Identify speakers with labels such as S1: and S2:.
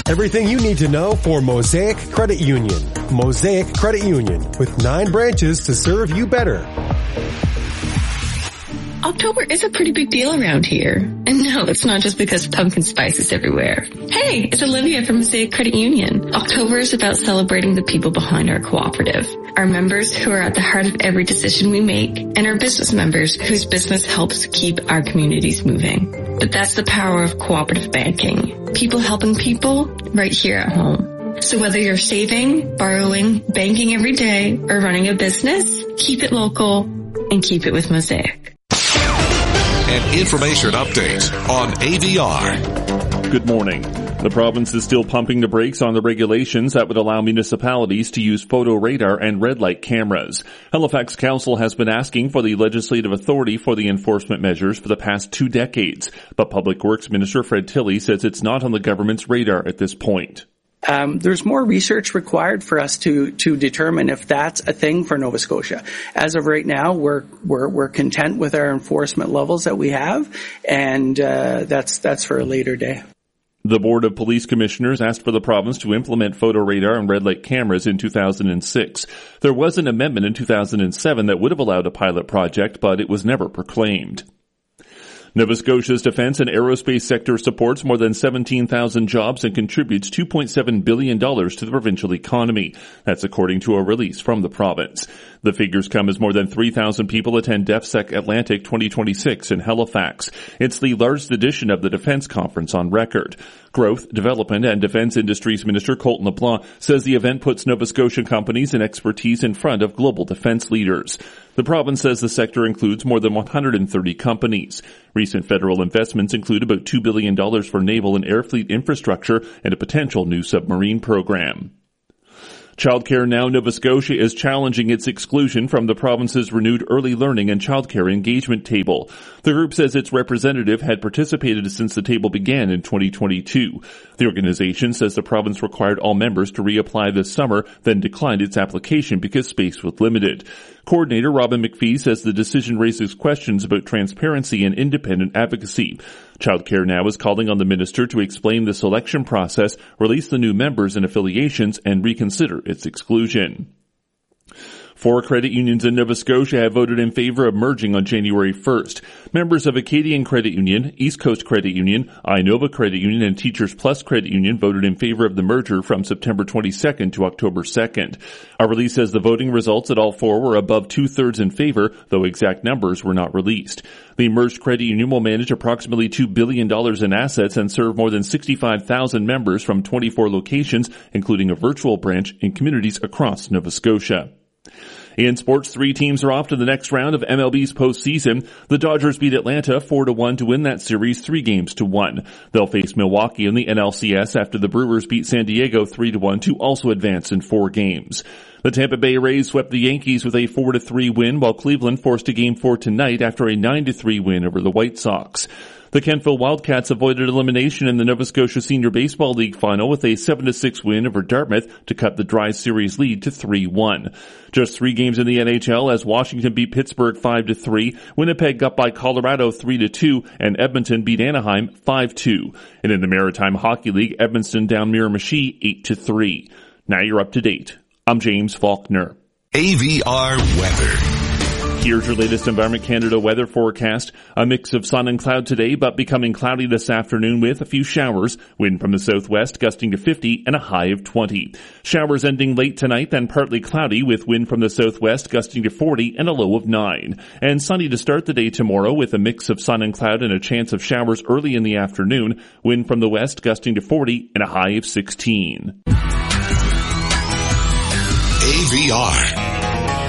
S1: Everything you need to know for Mosaic Credit Union. Mosaic Credit Union, with 9 branches to serve you better.
S2: October is a pretty big deal around here. And no, it's not just because pumpkin spice is everywhere. Hey, it's Olivia from Mosaic Credit Union. October is about celebrating the people behind our cooperative. Our members who are at the heart of every decision we make, and our business members whose business helps keep our communities moving. But that's the power of cooperative banking. People helping people right here at home. So whether you're saving, borrowing, banking every day, or running a business, keep it local and keep it with Mosaic.
S3: An information update on AVR.
S4: Good morning. The province is still pumping the brakes on the regulations that would allow municipalities to use photo radar and red light cameras. Halifax Council has been asking for the legislative authority for the enforcement measures for the past 2 decades, but Public Works Minister Fred Tilley says it's not on the government's radar at this point.
S5: There's more research required for us to determine if that's a thing for Nova Scotia. As of right now, we're content with our enforcement levels that we have, and that's for a later day.
S4: The Board of Police Commissioners asked for the province to implement photo radar and red light cameras in 2006. There was an amendment in 2007 that would have allowed a pilot project, but it was never proclaimed. Nova Scotia's defense and aerospace sector supports more than 17,000 jobs and contributes $2.7 billion to the provincial economy. That's according to a release from the province. The figures come as more than 3,000 people attend DefSec Atlantic 2026 in Halifax. It's the largest edition of the defense conference on record. Growth, Development and Defense Industries Minister Colton LeBlanc says the event puts Nova Scotian companies and expertise in front of global defense leaders. The province says the sector includes more than 130 companies. Recent federal investments include about $2 billion for naval and air fleet infrastructure and a potential new submarine program. Childcare Now Nova Scotia is challenging its exclusion from the province's renewed early learning and childcare engagement table. The group says its representative had participated since the table began in 2022. The organization says the province required all members to reapply this summer, then declined its application because space was limited. Coordinator Robin McPhee says the decision raises questions about transparency and independent advocacy. Childcare Now is calling on the minister to explain the selection process, release the new members and affiliations, and reconsider its exclusion. 4 credit unions in Nova Scotia have voted in favor of merging on January 1st. Members of Acadian Credit Union, East Coast Credit Union, iNova Credit Union, and Teachers Plus Credit Union voted in favor of the merger from September 22nd to October 2nd. Our release says the voting results at all 4 were above 2/3 in favor, though exact numbers were not released. The merged credit union will manage approximately $2 billion in assets and serve more than 65,000 members from 24 locations, including a virtual branch in communities across Nova Scotia. In sports, 3 teams are off to the next round of MLB's postseason. The Dodgers beat Atlanta 4-1 to win that series 3-1. They'll face Milwaukee in the NLCS after the Brewers beat San Diego 3-1 to also advance in 4 games. The Tampa Bay Rays swept the Yankees with a 4-3 win, while Cleveland forced a Game 4 tonight after a 9-3 win over the White Sox. The Kentville Wildcats avoided elimination in the Nova Scotia Senior Baseball League final with a 7-6 win over Dartmouth to cut the Dry Series lead to 3-1. Just 3 games in the NHL as Washington beat Pittsburgh 5-3, Winnipeg got by Colorado 3-2, and Edmonton beat Anaheim 5-2. And in the Maritime Hockey League, Edmonton down Miramichi 8-3. Now you're up to date. I'm James Faulkner.
S3: AVR weather.
S4: Here's your latest Environment Canada weather forecast. A mix of sun and cloud today, but becoming cloudy this afternoon with a few showers. Wind from the southwest gusting to 50 and a high of 20. Showers ending late tonight, then partly cloudy with wind from the southwest gusting to 40 and a low of 9. And sunny to start the day tomorrow with a mix of sun and cloud and a chance of showers early in the afternoon. Wind from the west gusting to 40 and a high of 16.
S3: AVR.